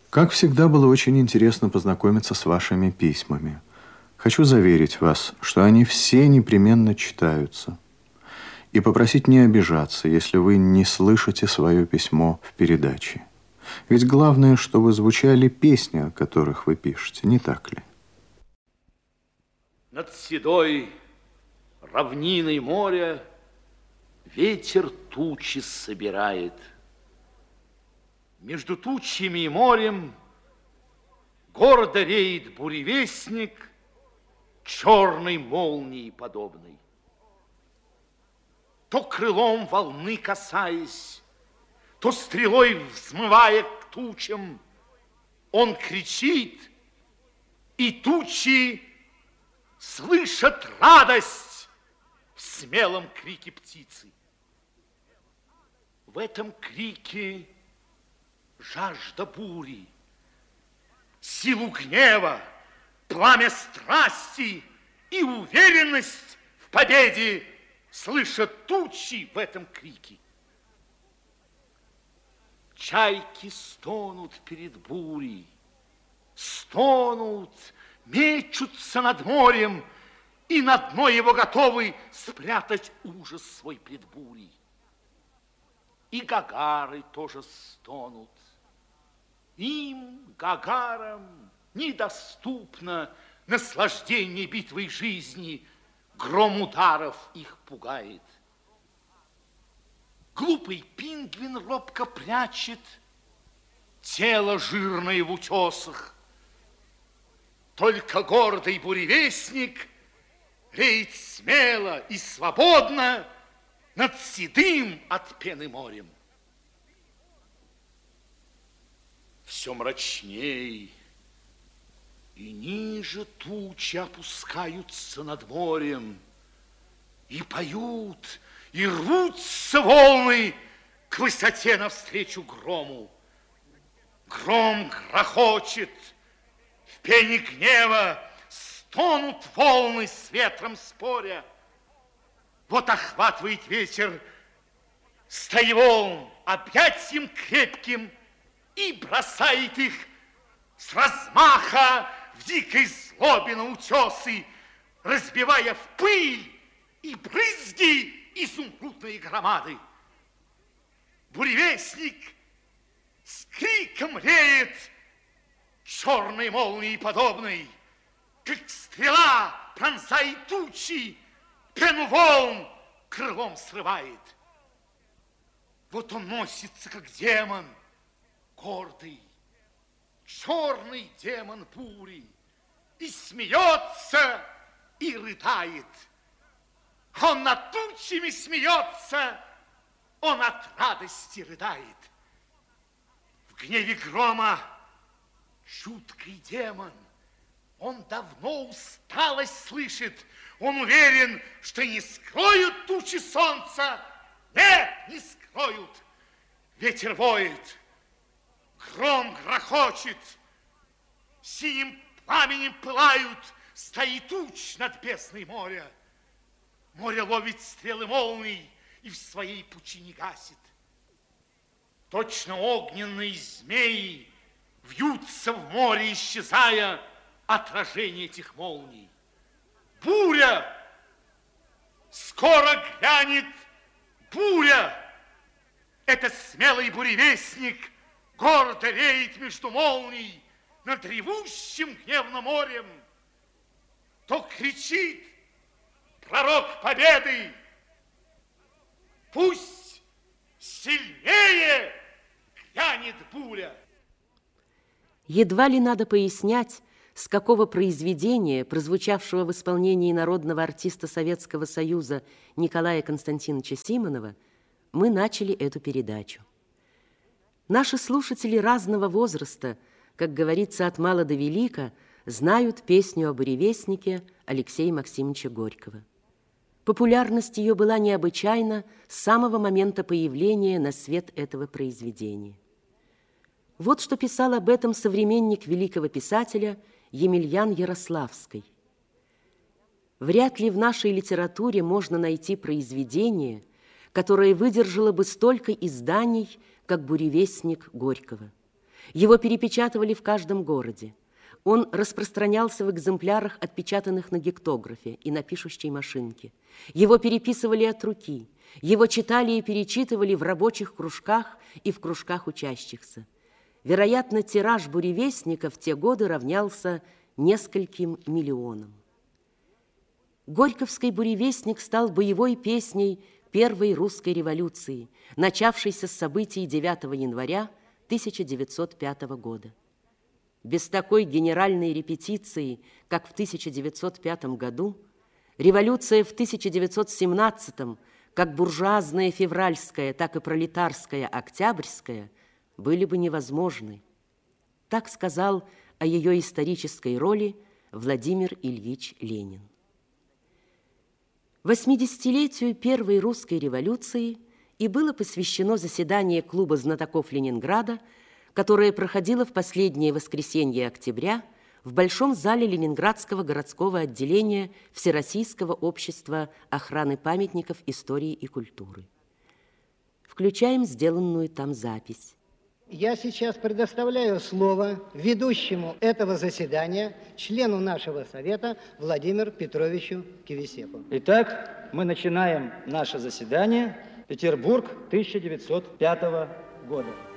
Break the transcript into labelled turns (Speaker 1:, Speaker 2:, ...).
Speaker 1: Как всегда, было очень интересно познакомиться с вашими письмами. Хочу заверить вас, что они все непременно читаются. И попросить не обижаться, если вы не слышите свое письмо в передаче. Ведь главное, чтобы звучали песни, о которых вы пишете, не так ли?
Speaker 2: Над седой равниной моря ветер тучи собирает. Между тучами и морем гордо реет буревестник, черной молнии подобный. То крылом волны касаясь, то стрелой взмывая к тучам, он кричит, и тучи слышат радость в смелом крике птицы. В этом крике жажда бури, силу гнева, пламя страсти и уверенность в победе слышат тучи в этом крике. Чайки стонут перед бурей, стонут, мечутся над морем и на дно его готовы спрятать ужас свой пред бурей. И гагары тоже стонут. Им, гагарам, недоступно наслаждение битвой жизни, гром ударов их пугает. Глупый пингвин робко прячет тело жирное в утесах. Только гордый буревестник реет смело и свободно над седым от пены морем. Все мрачней и ниже тучи опускаются над морем, и поют, и рвутся волны к высоте навстречу грому. Гром грохочет, в пене гнева стонут волны с ветром споря. Вот охватывает ветер стаи волн объятием крепким и бросает их с размаха в дикой злобе на утесы, разбивая в пыль и брызги изумрудные громады. Буревестник с криком реет, черной молнии подобной, как стрела пронзает тучи, пену волн крылом срывает. Вот он носится, как демон, гордый, черный демон бури, и смеется, и рыдает. Он над тучами смеется, он от радости рыдает. В гневе грома жуткий демон, он давно усталость слышит, он уверен, что не скроют тучи солнца. Нет, не скроют. Ветер воет, гром грохочет, синим пламенем пылают стаи туч над бездной моря. Море ловит стрелы молний и в своей пучине гасит. Точно огненные змеи вьются в море, исчезая отражение этих молний. Буря! Скоро грянет буря! Этот смелый буревестник гордо реет между молний над ревущим гневным морем. То кричит пророк победы: пусть сильнее грянет буря.
Speaker 3: Едва ли надо пояснять, с какого произведения, прозвучавшего в исполнении народного артиста Советского Союза Николая Константиновича Симонова, мы начали эту передачу. Наши слушатели разного возраста, как говорится, от мала до велика, знают песню о буревестнике Алексея Максимовича Горького. Популярность ее была необычайна с самого момента появления на свет этого произведения. Вот что писал об этом современник великого писателя Емельян Ярославский. Вряд ли в нашей литературе можно найти произведение, которое выдержало бы столько изданий, как «Буревестник» Горького. Его перепечатывали в каждом городе. Он распространялся в экземплярах, отпечатанных на гектографе и на пишущей машинке. Его переписывали от руки. Его читали и перечитывали в рабочих кружках и в кружках учащихся. Вероятно, тираж «Буревестника» в те годы равнялся нескольким миллионам. Горьковский «Буревестник» стал боевой песней Первой русской революции, начавшейся с событий 9 января 1905 года. Без такой генеральной репетиции, как в 1905 году, революция в 1917, как буржуазная февральская, так и пролетарская октябрьская, были бы невозможны. Так сказал о ее исторической роли Владимир Ильич Ленин. 80-летию Первой русской революции и было посвящено заседание Клуба знатоков Ленинграда, которое проходило в последнее воскресенье октября в Большом зале Ленинградского городского отделения Всероссийского общества охраны памятников истории и культуры. Включаем сделанную там запись.
Speaker 4: Я сейчас предоставляю слово ведущему этого заседания, члену нашего совета Владимиру Петровичу Кивисеку.
Speaker 5: Итак, мы начинаем наше заседание. Петербург 1905 года.